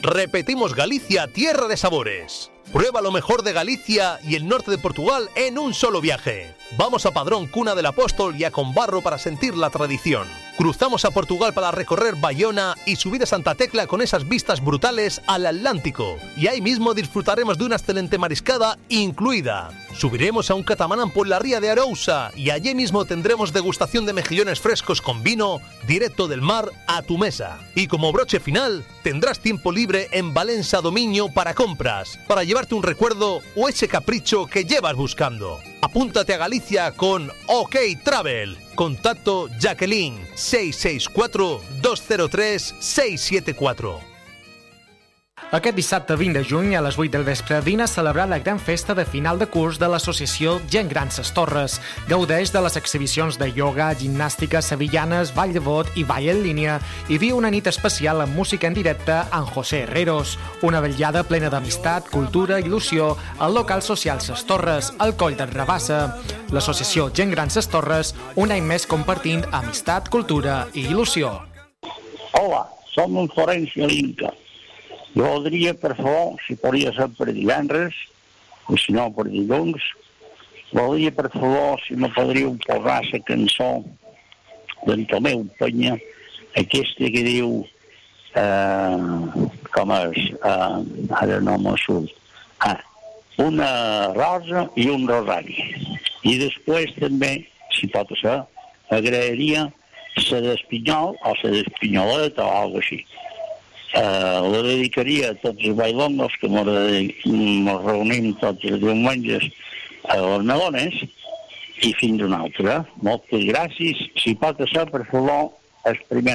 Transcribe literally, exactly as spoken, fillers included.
Repetimos Galicia, tierra de sabores. Prueba lo mejor de Galicia y el norte de Portugal en un solo viaje. Vamos a Padrón, cuna del apóstol, y a Combarro para sentir la tradición. Cruzamos a Portugal para recorrer Bayona y subir a Santa Tecla con esas vistas brutales al Atlántico. Y ahí mismo disfrutaremos de una excelente mariscada incluida. Subiremos a un catamarán por la ría de Arousa y allí mismo tendremos degustación de mejillones frescos con vino directo del mar a tu mesa. Y como broche final, tendrás tiempo libre en Valencia Dominio para compras, para llevarte un recuerdo o ese capricho que llevas buscando. Apúntate a Galicia con OK Travel. Contacto Jacqueline seis seis cuatro, dos cero tres, seis siete cuatro. Aquest dissabte vint de juny a les vuit del vespre vine a celebrar la gran festa de final de curs de l'associació Gent Gran Ses Torres. Gaudeix de les exhibicions de ioga, gimnàstica, sevillanes, ball de bot i ball en línia i viu una nit especial amb música en directe amb José Herreros. Una vetllada plena d'amistat, cultura i il·lusió al local social Ses Torres, al Coll de Rabassa. L'associació Gent Gran Ses Torres, un any més compartint amistat, cultura i il·lusió. Hola, som en Florencio l'Inca. Jo voldria, per favor, si podria ser per divendres, o si no per dilluns, voldria, per favor, si me podríeu posar la cançó d'en Tomeu Penya, aquesta que diu, eh, com és, eh, ara no me surt, ah, una rosa i un rosari. I després també, si pot ser, m'agradaria la d'Espinyol o la d'Espinyolet o alguna cosa així. Uh, la dedicaria a tots els bailongos que ens reunim tots els diumenges a les Melones i fins una altra. Moltes gràcies. Si pot ser, per favor, el primer